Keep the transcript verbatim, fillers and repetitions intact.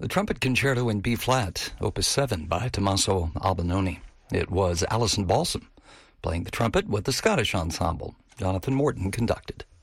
The Trumpet Concerto in B-flat, Opus seven by Tommaso Albinoni. It was Alison Balsam playing the trumpet with the Scottish ensemble. Jonathan Morton conducted.